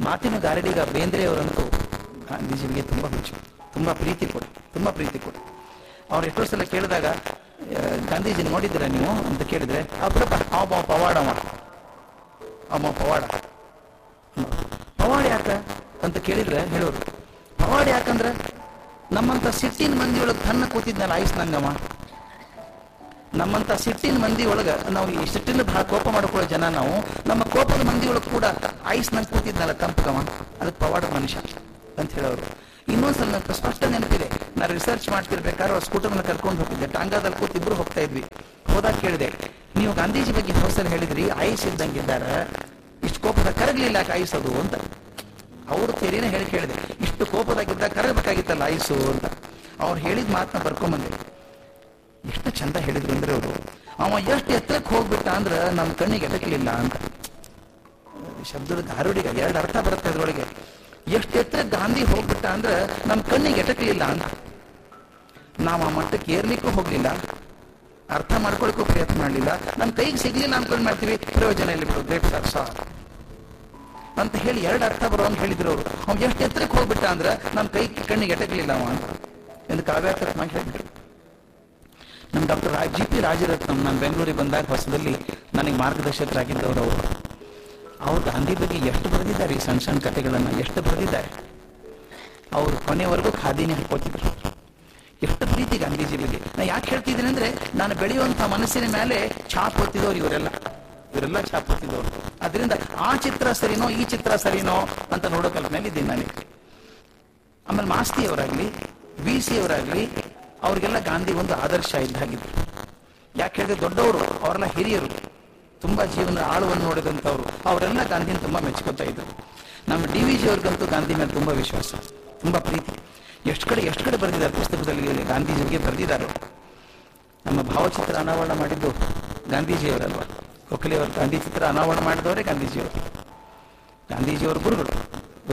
ಮಾತಿನ ಗಾರಡಿಗ ಬೇಂದ್ರೆಯವರಂತೂ ಗಾಂಧೀಜಿಗೆ ತುಂಬ ಹುಚ್ಚು, ತುಂಬ ಪ್ರೀತಿ ಕೊಡು. ಅವ್ರು ಎಷ್ಟೋ ಸಲ ಕೇಳಿದಾಗ ಗಾಂಧೀಜಿ ನೋಡಿದ್ದೀರಾ ನೀವು ಅಂತ ಕೇಳಿದ್ರೆ ಬಿಡಪ್ಪ ಅವ ಪವಾಡ ಯಾಕ ಅಂತ ಕೇಳಿದ್ರೆ ಹೇಳೋರು, ಪವಾಡ ಯಾಕಂದ್ರೆ ನಮ್ಮಂತ ಸಿಟ್ಟಿನ ಮಂದಿ ಒಳಗೆ ತನ್ನ ಕೂತಿದ್ನಲ್ಲ ಆಯುಷ್ನಂಗಮ್ಮ, ನಮ್ಮಂತ ಸಿಟ್ಟಿನ ಮಂದಿ ಒಳಗ ನಾವು ಈ ಸಿಟ್ಟಿನ ಬಹಳ ಕೋಪ ಮಾಡ್ಕೊಳ್ಳೋ ಜನ ನಾವು, ನಮ್ಮ ಕೋಪದ ಮಂದಿ ಒಳಗೆ ಕೂಡ ಆಯುಷ್ನಂಗ್ ಕೂತಿದ್ನಲ್ಲ ತಂಪಕಮ್ಮ, ಅದಕ್ಕೆ ಪವಾಡ ಮನುಷ್ಯ ಅಂತ ಹೇಳೋರು. ಇನ್ನೊಂದ್ಸಲ ನನಗೆ ಸ್ಪಷ್ಟ ನೆನಪಿದೆ, ನಾನು ರಿಸರ್ಚ್ ಮಾಡ್ತಿರ್ಬೇಕಾದ್ರೆ ಅವ್ರ ಸ್ಕೂಟರ್ನ ಕರ್ಕೊಂಡು ಹೋಗಿದ್ದೆ, ಟಾಂಗಾದಲ್ಲಿ ಕೂತ್ ಇಬ್ರು ಹೋಗ್ತಾ ಇದ್ವಿ. ಹೋದಾಗ ಕೇಳಿದೆ, ನೀವು ಗಾಂಧೀಜಿ ಬಗ್ಗೆ ಹೊಸಲ್ ಹೇಳಿದ್ರಿ ಆಯುಷ್ ಇದ್ದಂಗಿದ್ದಾರ, ಇಷ್ಟು ಕೋಪದ ಕರಗಲಿಲ್ಲ ಆಯುಸದು ಅಂತ. ಅವ್ರ ತೆರಿನೇ ಹೇಳಿ ಕೇಳಿದೆ, ಇಷ್ಟು ಕೋಪದಾಗಿದ್ದ ಕರಗಬೇಕಾಗಿತ್ತಲ್ಲ ಆಯುಸು ಅಂತ. ಅವ್ರು ಹೇಳಿದ ಮಾತನ್ನ ಬರ್ಕೊಂಬಂದೆ. ಎಷ್ಟು ಚಂದ ಹೇಳಿದ್ರು ಅಂದ್ರೆ ಅವರು, ಅವ ಎಷ್ಟು ಎತ್ತರಕ್ಕೆ ಹೋಗ್ಬಿಟ್ಟ ಅಂದ್ರೆ ನಮ್ಮ ಕಣ್ಣಿಗೆ ಎಟಕಲಿಲ್ಲ ಅಂತ. ಶಬ್ದದ ಗಾರುಡಿಗ ಎರಡು ಅರ್ಥ ಬರುತ್ತೆ ಅದ್ರೊಳಗೆ. ಎಷ್ಟು ಎತ್ತರ ಗಾಂಧಿ ಹೋಗ್ಬಿಟ್ಟ ಅಂದ್ರೆ ನಮ್ಮ ಕಣ್ಣಿಗೆ ಎಟಕಲಿಲ್ಲ ಅಂತ. ನಾವು ಆ ಮಟ್ಟಕ್ಕೆ ಏರ್ಲಿಕ್ಕೂ ಹೋಗ್ಲಿಲ್ಲ, ಅರ್ಥ ಮಾಡ್ಕೊಳಕ್ಕೂ ಪ್ರಯತ್ನ ಮಾಡಲಿಲ್ಲ, ನಮ್ಮ ಕೈಗೆ ಸಿಗ್ಲಿಲ್ಲ ಅನ್ಕೊಂಡ್ ಮಾಡ್ತೀವಿ, ಪ್ರಯೋಜನ ಇಲ್ಲಿ ಬಿಡು, ಗ್ರೇಟ್ ಸರ್ ಅಂತ ಹೇಳಿ ಎರಡು ಅರ್ಥ ಬರೋಂಗೆ ಹೇಳಿದ್ರು ಅವರು. ಅವ್ನು ಎಷ್ಟು ಎತ್ತರಕ್ಕೆ ಹೋಗ್ಬಿಟ್ಟ ಅಂದ್ರೆ ನಮ್ಮ ಕಣ್ಣಿಗೆ ಎಟಕಲಿಲ್ಲ ಅವ ಅಂತ ಎಂದು ಕಾವ್ಯಾತ್ಮಕವಾಗಿ ಹೇಳಿದ್ರು. ನಮ್ಮ ಡಾಕ್ಟರ್ GP ರಾಜರತ್ನಂ ನಾನು ಬೆಂಗಳೂರಿಗೆ ಬಂದಾಗ ಹೊಸದಲ್ಲಿ ನನಗೆ ಮಾರ್ಗದರ್ಶಕರಾಗಿದ್ದವರು ಅವರು. ಅವ್ರು ಗಾಂಧಿ ಬಗ್ಗೆ ಎಷ್ಟು ಬರೆದಿದ್ದಾರೆ, ಈ ಸಣ್ಣ ಸಣ್ಣ ಕಥೆಗಳನ್ನ ಎಷ್ಟು ಬರೆದಿದ್ದಾರೆ. ಅವರು ಕೊನೆವರೆಗೂ ಖಾದಿನೇ ಹಾಕೋತಿದ್ರು. ಎಷ್ಟು ಪ್ರೀತಿ ಗಾಂಧೀಜಿ ಬಗ್ಗೆ. ನಾ ಯಾಕೆ ಹೇಳ್ತಿದ್ದೀನಿ ಅಂದ್ರೆ, ನಾನು ಬೆಳೆಯುವಂತ ಮನಸ್ಸಿನ ಮೇಲೆ ಛಾಪ್ ಹೊತ್ತಿದವ್ರು ಇವರೆಲ್ಲ ಛಾಪ್ ಹೊತ್ತಿದವರು. ಅದರಿಂದ ಆ ಚಿತ್ರ ಸರಿನೋ ಈ ಚಿತ್ರ ಸರಿನೋ ಅಂತ ನೋಡೋ ಕಲ್ಪನೆಯಲ್ಲಿ ಇದ್ದೀನಿ ನನಗೆ. ಆಮೇಲೆ ಮಾಸ್ತಿಯವರಾಗ್ಲಿ BC ಅವರಾಗ್ಲಿ ಅವ್ರಿಗೆಲ್ಲ ಗಾಂಧಿ ಒಂದು ಆದರ್ಶ ಇದ್ದಾಗಿದ್ರು. ಯಾಕೆ ಹೇಳಿದ್ರೆ ದೊಡ್ಡವರು, ಅವರೆಲ್ಲ ಹಿರಿಯರು, ತುಂಬಾ ಜೀವನ ಆಳವನ್ನು ನೋಡಿದಂಥವ್ರು, ಅವರೆಲ್ಲ ಗಾಂಧಿನ ತುಂಬಾ ಮೆಚ್ಕೋತಾ ಇದ್ರು. ನಮ್ಮ DVG ಅವ್ರಿಗಂತೂ ಗಾಂಧಿ ಮೇಲೆ ತುಂಬಾ ವಿಶ್ವಾಸ, ತುಂಬಾ ಪ್ರೀತಿ. ಎಷ್ಟು ಕಡೆ ಬರೆದಿದ್ದಾರೆ ಪುಸ್ತಕದಲ್ಲಿ ಗಾಂಧೀಜಿಗೆ ಬರೆದಿದ್ದಾರೆ. ನಮ್ಮ ಭಾವಚಿತ್ರ ಅನಾವರಣ ಮಾಡಿದ್ದು ಗಾಂಧೀಜಿಯವರಲ್ವ, ಗೋಖಲೆ ಅವರು ಗಾಂಧಿ ಚಿತ್ರ ಅನಾವರಣ ಮಾಡಿದವರೇ ಗಾಂಧೀಜಿಯವರು, ಗಾಂಧೀಜಿಯವರ ಗುರುಗಳು.